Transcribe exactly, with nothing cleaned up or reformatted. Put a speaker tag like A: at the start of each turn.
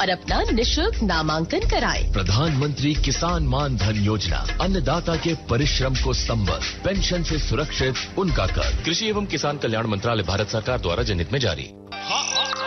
A: और अपना निशुल्क नामांकन कराएं।
B: प्रधानमंत्री किसान मान धन योजना, अन्नदाता के परिश्रम को संबल, पेंशन से सुरक्षित उनका कर। कृषि एवं किसान कल्याण मंत्रालय, भारत सरकार द्वारा जनहित में जारी।